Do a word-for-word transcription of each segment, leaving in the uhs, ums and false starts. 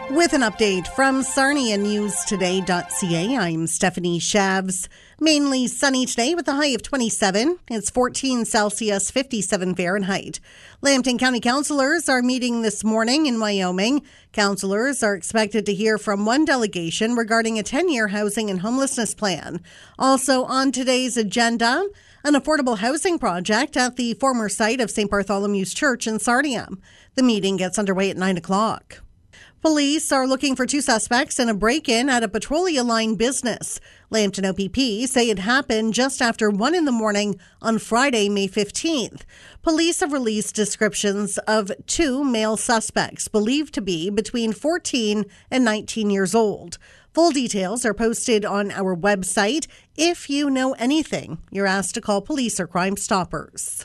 With an update from Sarnia News Today dot C A, I'm Stephanie Shavs. Mainly sunny today with a high of twenty-seven. It's fourteen Celsius, fifty-seven Fahrenheit. Lambton County councillors are meeting this morning in Wyoming. Councillors are expected to hear from one delegation regarding a ten-year housing and homelessness plan. Also on today's agenda, an affordable housing project at the former site of Saint Bartholomew's Church in Sarnia. The meeting gets underway at nine o'clock. Police are looking for two suspects in a break-in at a Petrolia line business. Lambton O P P say it happened just after one in the morning on Friday, May fifteenth. Police have released descriptions of two male suspects believed to be between fourteen and nineteen years old. Full details are posted on our website. If you know anything, you're asked to call police or Crime Stoppers.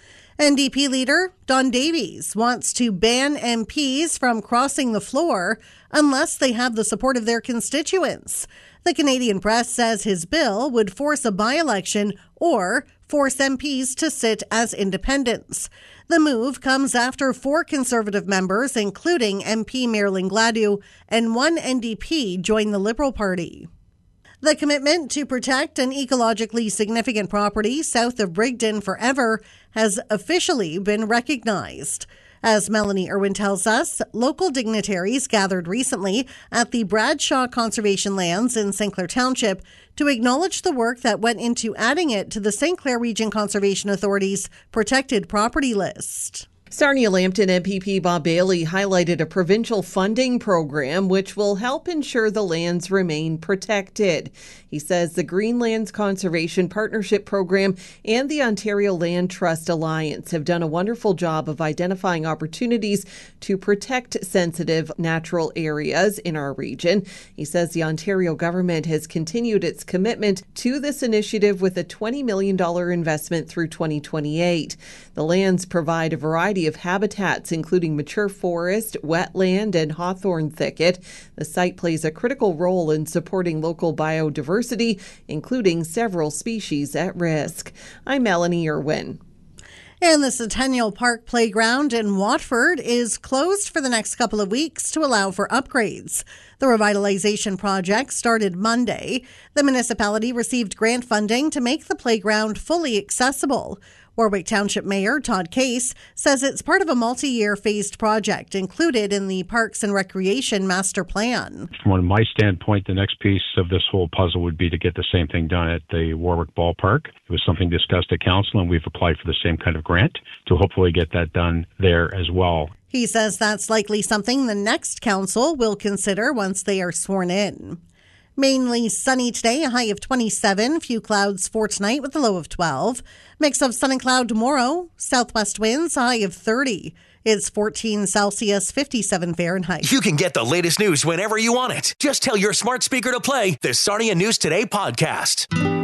N D P leader Don Davies wants to ban M Ps from crossing the floor unless they have the support of their constituents. The Canadian Press says his bill would force a by-election or force M Ps to sit as independents. The move comes after four Conservative members, including M P Marilyn Gladu, and one N D P joined the Liberal Party. The commitment to protect an ecologically significant property south of Brigden forever has officially been recognized. As Melanie Irwin tells us, local dignitaries gathered recently at the Bradshaw Conservation Lands in Saint Clair Township to acknowledge the work that went into adding it to the Saint Clair Region Conservation Authority's protected property list. Sarnia-Lambton M P P Bob Bailey highlighted a provincial funding program which will help ensure the lands remain protected. He says the Greenlands Conservation Partnership Program and the Ontario Land Trust Alliance have done a wonderful job of identifying opportunities to protect sensitive natural areas in our region. He says the Ontario government has continued its commitment to this initiative with a twenty million dollars investment through twenty twenty-eight. The lands provide a variety of habitats, including mature forest, wetland, and hawthorn thicket. The site plays a critical role in supporting local biodiversity, including several species at risk. I'm Melanie Irwin. And the Centennial Park Playground in Watford is closed for the next couple of weeks to allow for upgrades. The revitalization project started Monday. The municipality received grant funding to make the playground fully accessible. Warwick Township Mayor Todd Case says it's part of a multi-year phased project included in the Parks and Recreation Master Plan. From my standpoint, the next piece of this whole puzzle would be to get the same thing done at the Warwick Ballpark. It was something discussed at council, and we've applied for the same kind of grant to hopefully get that done there as well. He says that's likely something the next council will consider once they are sworn in. Mainly sunny today, a high of twenty-seven. Few clouds for tonight with a low of twelve. Mix of sun and cloud tomorrow. Southwest winds, a high of thirty. It's fourteen Celsius, fifty-seven Fahrenheit. You can get the latest news whenever you want it. Just tell your smart speaker to play the Sarnia News Today podcast.